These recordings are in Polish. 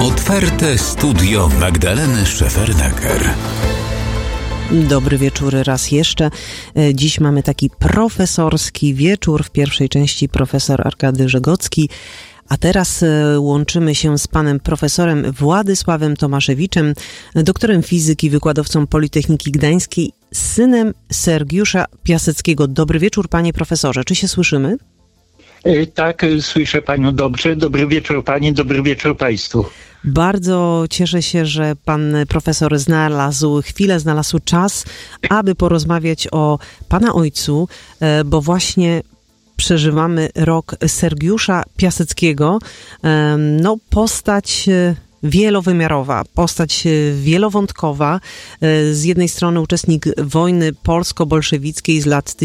Otwarte studio Magdaleny Szefernaker. Dobry wieczór raz jeszcze. Dziś mamy taki profesorski wieczór. W pierwszej części profesor Arkady Żegocki, a teraz łączymy się z panem profesorem Władysławem Tomaszewiczem, doktorem fizyki, wykładowcą Politechniki Gdańskiej, synem Sergiusza Piaseckiego. Dobry wieczór, panie profesorze. Czy się słyszymy? Tak, słyszę panią dobrze. Dobry wieczór pani, dobry wieczór państwu. Bardzo cieszę się, że pan profesor znalazł chwilę, znalazł czas, aby porozmawiać o pana ojcu, bo właśnie przeżywamy rok Sergiusza Piaseckiego. No, postać wielowymiarowa, postać wielowątkowa. Z jednej strony uczestnik wojny polsko-bolszewickiej z lat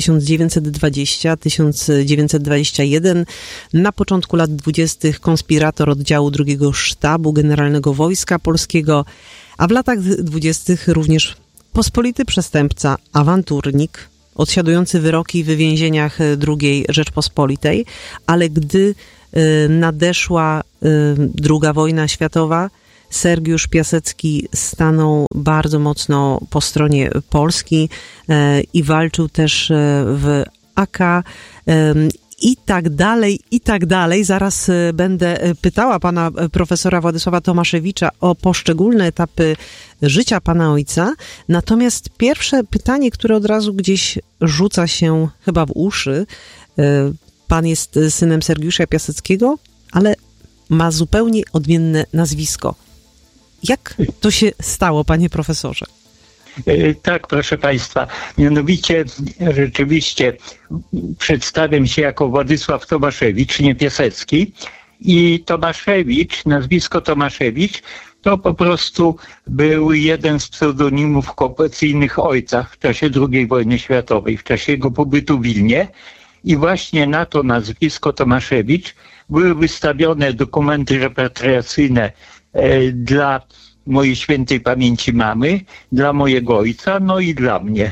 1920-1921, na początku lat 20. konspirator oddziału II Sztabu Generalnego Wojska Polskiego, a w latach 20. również pospolity przestępca, awanturnik, odsiadujący wyroki w więzieniach II Rzeczpospolitej, ale gdy nadeszła II wojna światowa, Sergiusz Piasecki stanął bardzo mocno po stronie Polski i walczył też w AK i tak dalej. Zaraz będę pytała pana profesora Władysława Tomaszewicza o poszczególne etapy życia pana ojca. Natomiast pierwsze pytanie, które od razu gdzieś rzuca się chyba w uszy, pan jest synem Sergiusza Piaseckiego, ale ma zupełnie odmienne nazwisko. Jak to się stało, panie profesorze? Tak, proszę państwa. Mianowicie rzeczywiście przedstawiam się jako Władysław Tomaszewicz, nie Piasecki. I Tomaszewicz, nazwisko Tomaszewicz, to po prostu był jeden z pseudonimów okupacyjnych ojca w czasie II wojny światowej, w czasie jego pobytu w Wilnie. I właśnie na to nazwisko Tomaszewicz były wystawione dokumenty repatriacyjne dla mojej świętej pamięci mamy, dla mojego ojca, no i dla mnie.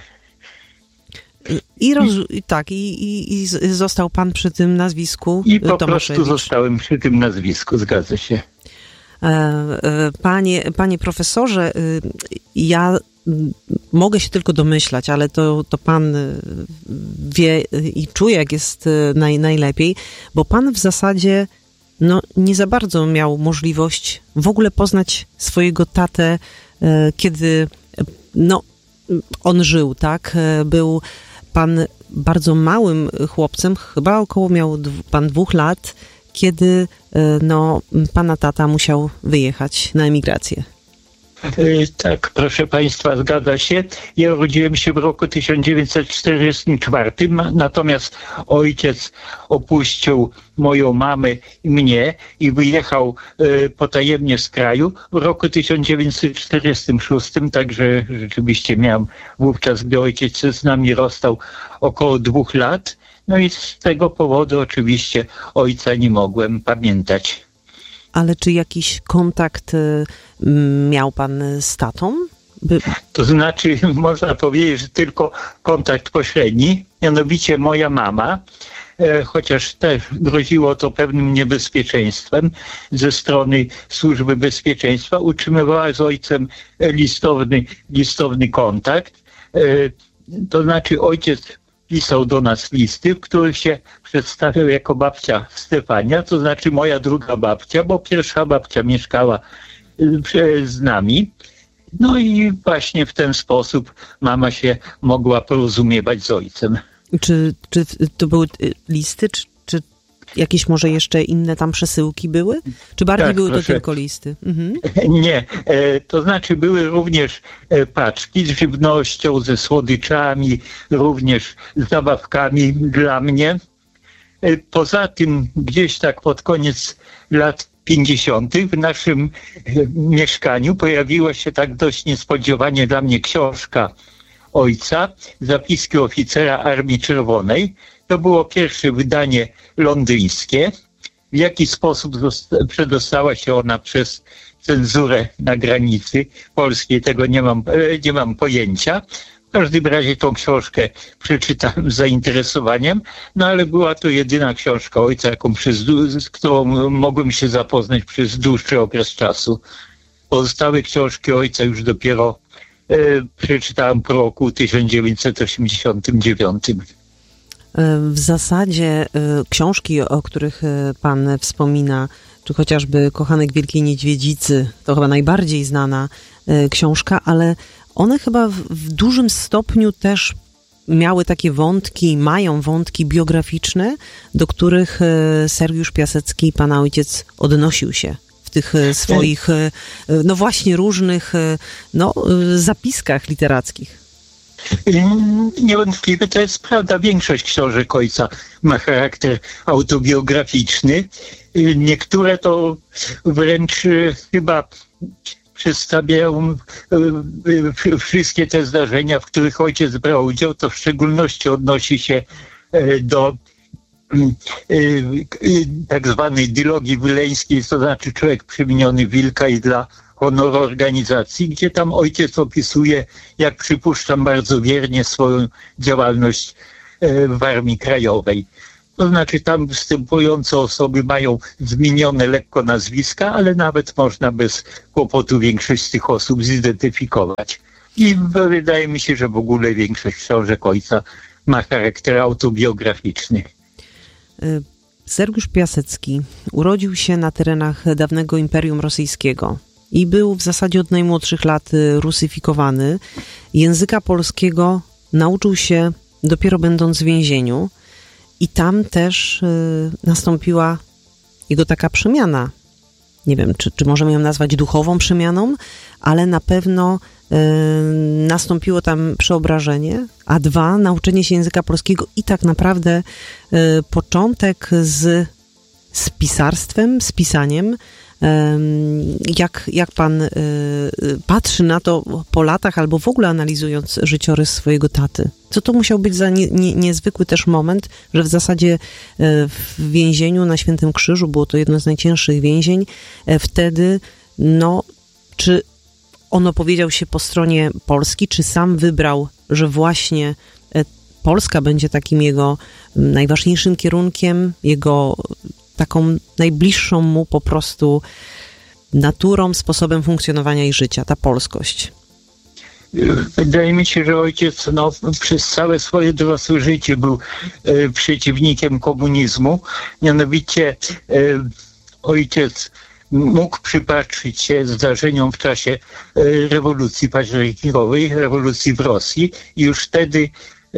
I został pan przy tym nazwisku Tomaszewicz. Po prostu zostałem przy tym nazwisku, zgadza się. Panie profesorze, ja mogę się tylko domyślać, ale to pan wie i czuje, jak jest najlepiej, bo pan w zasadzie nie za bardzo miał możliwość w ogóle poznać swojego tatę, kiedy on żył, tak? Był pan bardzo małym chłopcem, chyba około miał pan 2 lat, kiedy pana tata musiał wyjechać na emigrację. Tak, proszę państwa, zgadza się. Ja urodziłem się w roku 1944, natomiast ojciec opuścił moją mamę i mnie i wyjechał potajemnie z kraju w roku 1946, także rzeczywiście miałem wówczas, gdy ojciec z nami rozstał, około 2 lat. No i z tego powodu oczywiście ojca nie mogłem pamiętać. Ale czy jakiś kontakt miał pan z tatą? To znaczy, można powiedzieć, że tylko kontakt pośredni, mianowicie moja mama, chociaż też groziło to pewnym niebezpieczeństwem ze strony Służby Bezpieczeństwa, utrzymywała z ojcem listowny kontakt. To znaczy ojciec pisał do nas listy, w których się przedstawiał jako babcia Stefania, to znaczy moja druga babcia, bo pierwsza babcia mieszkała z nami. No i właśnie w ten sposób mama się mogła porozumiewać z ojcem. Czy to były listy, czy jakieś może jeszcze inne tam przesyłki były? Czy bardziej były to tylko listy? Mhm. Nie, to znaczy były również paczki z żywnością, ze słodyczami, również z zabawkami dla mnie. Poza tym gdzieś tak pod koniec lat 50. w naszym mieszkaniu pojawiła się tak dość niespodziewanie dla mnie książka ojca, Zapiski oficera Armii Czerwonej. To było pierwsze wydanie londyńskie. W jaki sposób przedostała się ona przez cenzurę na granicy polskiej, tego nie mam pojęcia. W każdym razie tą książkę przeczytałem z zainteresowaniem, no ale była to jedyna książka ojca, z którą mogłem się zapoznać przez dłuższy okres czasu. Pozostałe książki ojca już dopiero przeczytałem po roku 1989. W zasadzie książki, o których pan wspomina, czy chociażby Kochanek Wielkiej Niedźwiedzicy, to chyba najbardziej znana książka, ale one chyba w dużym stopniu też miały takie wątki, mają wątki biograficzne, do których Sergiusz Piasecki, pana ojciec, odnosił się w tych swoich, no właśnie różnych, zapiskach literackich. Niewątpliwie to jest prawda. Większość książek ojca ma charakter autobiograficzny. Niektóre to wręcz chyba przedstawiają wszystkie te zdarzenia, w których ojciec brał udział. To w szczególności odnosi się do tak zwanej dylogii wileńskiej, to znaczy Człowiek przemieniony w wilka i dla honoru organizacji, gdzie tam ojciec opisuje, jak przypuszczam, bardzo wiernie swoją działalność w Armii Krajowej. To znaczy tam występujące osoby mają zmienione lekko nazwiska, ale nawet można bez kłopotu większość z tych osób zidentyfikować. I wydaje mi się, że w ogóle większość książek ojca ma charakter autobiograficzny. Sergiusz Piasecki urodził się na terenach dawnego Imperium Rosyjskiego i był w zasadzie od najmłodszych lat rusyfikowany. Języka polskiego nauczył się dopiero będąc w więzieniu i tam też nastąpiła jego taka przemiana. Nie wiem, czy możemy ją nazwać duchową przemianą, ale na pewno nastąpiło tam przeobrażenie, a dwa, nauczenie się języka polskiego i tak naprawdę początek z pisarstwem, z pisaniem. Jak pan patrzy na to po latach albo w ogóle analizując życiorys swojego taty? Co to musiał być za niezwykły też moment, że w zasadzie w więzieniu na Świętym Krzyżu, było to jedno z najcięższych więzień, wtedy, czy on opowiedział się po stronie Polski, czy sam wybrał, że właśnie Polska będzie takim jego najważniejszym kierunkiem, jego taką najbliższą mu po prostu naturą, sposobem funkcjonowania i życia, ta polskość? Wydaje mi się, że ojciec przez całe swoje dorosłe życie był przeciwnikiem komunizmu. Mianowicie ojciec mógł przypatrzyć się zdarzeniom w czasie rewolucji październikowej, rewolucji w Rosji i już wtedy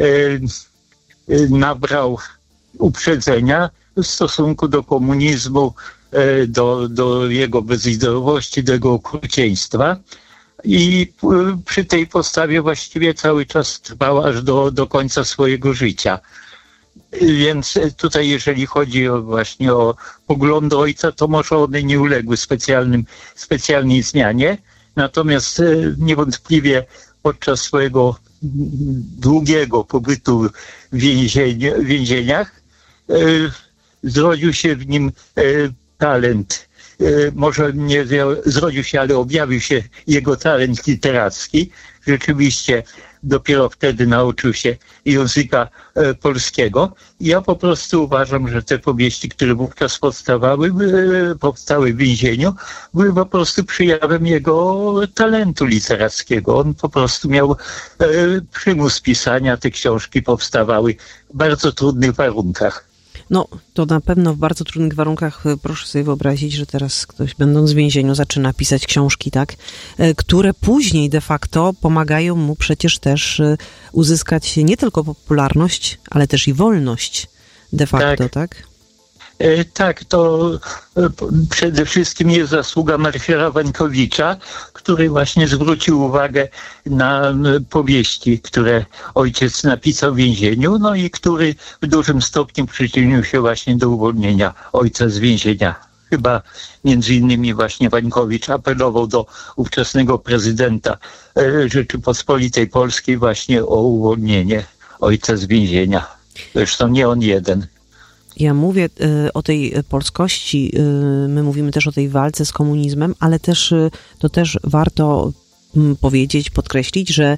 nabrał uprzedzenia w stosunku do komunizmu, do jego bezideowości, do jego okrucieństwa. I przy tej postawie właściwie cały czas trwał aż do końca swojego życia. Więc tutaj, jeżeli chodzi właśnie o poglądy ojca, to może one nie uległy specjalnej zmianie. Natomiast niewątpliwie podczas swojego długiego pobytu w więzieniach zrodził się w nim talent. Może nie zrodził się, ale objawił się jego talent literacki. Rzeczywiście dopiero wtedy nauczył się języka polskiego. Ja po prostu uważam, że te powieści, które wówczas powstały w więzieniu, były po prostu przejawem jego talentu literackiego. On po prostu miał przymus pisania, te książki powstawały w bardzo trudnych warunkach. To na pewno w bardzo trudnych warunkach. Proszę sobie wyobrazić, że teraz ktoś, będąc w więzieniu, zaczyna pisać książki, tak, które później de facto pomagają mu przecież też uzyskać nie tylko popularność, ale też i wolność de facto, tak? Tak, to przede wszystkim jest zasługa Melchiora Wańkowicza, który właśnie zwrócił uwagę na powieści, które ojciec napisał w więzieniu, i który w dużym stopniu przyczynił się właśnie do uwolnienia ojca z więzienia. Chyba między innymi właśnie Wańkowicz apelował do ówczesnego prezydenta Rzeczypospolitej Polskiej właśnie o uwolnienie ojca z więzienia. Zresztą nie on jeden. Ja mówię o tej polskości, my mówimy też o tej walce z komunizmem, ale też to też warto powiedzieć, podkreślić, że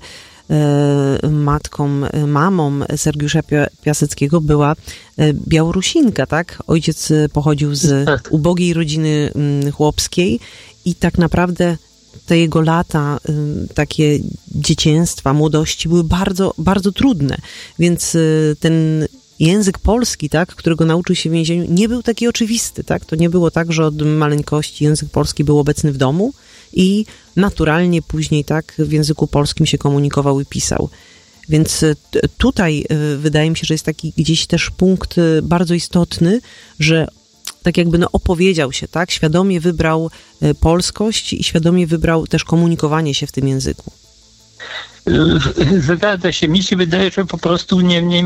mamą Sergiusza Piaseckiego była Białorusinka, tak? Ojciec pochodził z ubogiej rodziny chłopskiej i tak naprawdę te jego lata, takie dzieciństwa, młodości były bardzo, bardzo trudne, więc ten język polski, tak, którego nauczył się w więzieniu, nie był taki oczywisty, tak? To nie było tak, że od maleńkości język polski był obecny w domu i naturalnie później tak w języku polskim się komunikował i pisał. Więc tutaj wydaje mi się, że jest taki gdzieś też punkt bardzo istotny, że tak jakby opowiedział się, tak? Świadomie wybrał polskość i świadomie wybrał też komunikowanie się w tym języku. Zgadza się. Mi się wydaje, że po prostu nie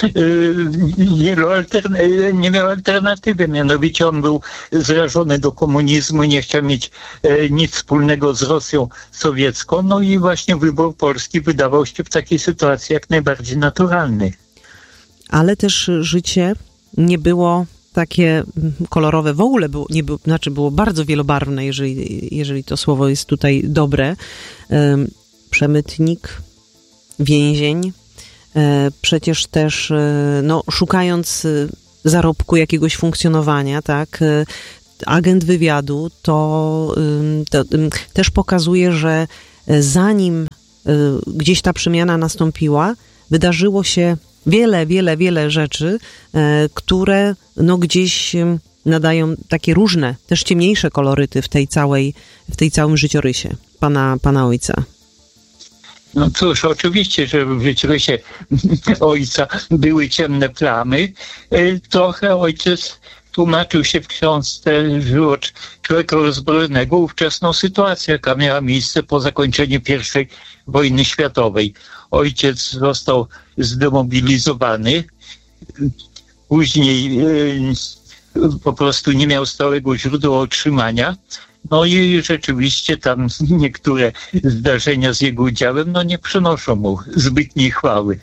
miał alternatywy. Mianowicie on był zrażony do komunizmu, nie chciał mieć nic wspólnego z Rosją sowiecką. No i właśnie wybór Polski wydawał się w takiej sytuacji jak najbardziej naturalny. Ale też życie nie było takie kolorowe, w ogóle było bardzo wielobarwne, jeżeli to słowo jest tutaj dobre. Przemytnik, więzień, przecież też szukając zarobku, jakiegoś funkcjonowania, tak, agent wywiadu, to też pokazuje, że zanim gdzieś ta przemiana nastąpiła, wydarzyło się wiele rzeczy, które gdzieś nadają takie różne, też ciemniejsze koloryty w tej całym życiorysie pana ojca. No cóż, oczywiście, że w życiorysie ojca były ciemne plamy. Trochę ojciec tłumaczył się w książce Żywot człowieka rozbrojonego ówczesną sytuację, jaka miała miejsce po zakończeniu I wojny światowej. Ojciec został zdemobilizowany, później po prostu nie miał stałego źródła utrzymania. No i rzeczywiście tam niektóre zdarzenia z jego udziałem nie przynoszą mu zbytniej chwały.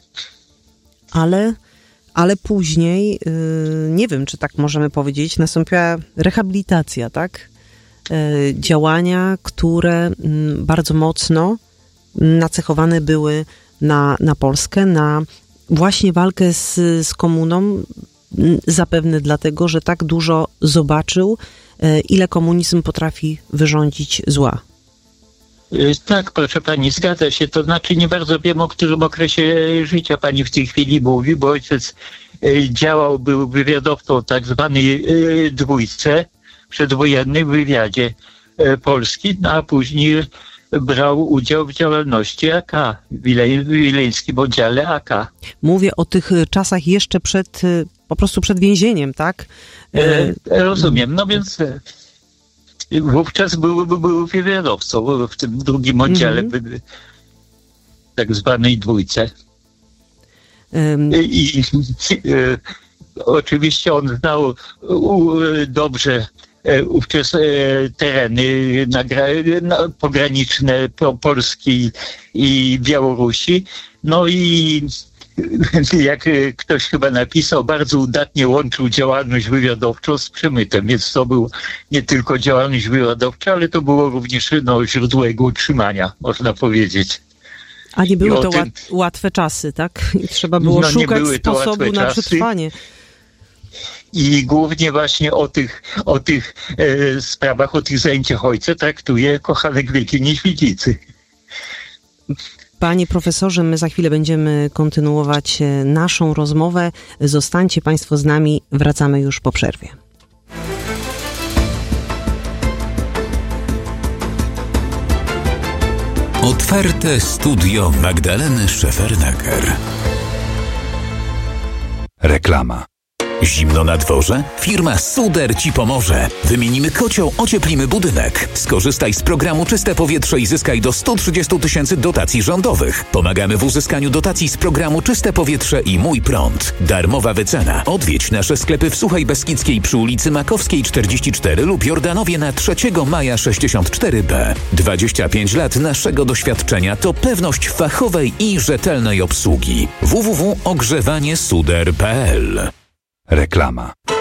Ale później, nie wiem, czy tak możemy powiedzieć, nastąpiła rehabilitacja, tak? Działania, które bardzo mocno nacechowane były na Polskę, na właśnie walkę z komuną, zapewne dlatego, że tak dużo zobaczył, ile komunizm potrafi wyrządzić zła. Tak, proszę pani, zgadza się. To znaczy nie bardzo wiem, o którym okresie życia pani w tej chwili mówi, bo ojciec był wywiadowcą tak zwanej dwójce przedwojennej w wywiadzie Polski, a później brał udział w działalności AK, w wileńskim oddziale AK. Mówię o tych czasach jeszcze po prostu przed więzieniem, tak? Rozumiem, no więc wówczas był wywiadowcą w tym drugim oddziale, tak zwanej dwójce. I oczywiście on znał dobrze ówczesne tereny pograniczne Polski i Białorusi. No i jak ktoś chyba napisał, bardzo udatnie łączył działalność wywiadowczą z przemytem, więc to był nie tylko działalność wywiadowcza, ale to było również źródło jego utrzymania, można powiedzieć. A nie były to łatwe czasy, tak? I trzeba było szukać sposobu na przetrwanie. I głównie właśnie o tych sprawach, o tych zajęciach ojca traktuje Kochanek Wielkiej Niedźwiedzicy. Panie profesorze, my za chwilę będziemy kontynuować naszą rozmowę. Zostańcie państwo z nami, wracamy już po przerwie. Otwarte studio Magdaleny Szefernaker. Reklama. Zimno na dworze? Firma Suder Ci pomoże. Wymienimy kocioł, ocieplimy budynek. Skorzystaj z programu Czyste Powietrze i zyskaj do 130 000 dotacji rządowych. Pomagamy w uzyskaniu dotacji z programu Czyste Powietrze i Mój Prąd. Darmowa wycena. Odwiedź nasze sklepy w Suchej Beskidzkiej przy ulicy Makowskiej 44 lub Jordanowie na 3 Maja 64B. 25 lat naszego doświadczenia to pewność fachowej i rzetelnej obsługi. www.ogrzewaniesuder.pl. Reklama.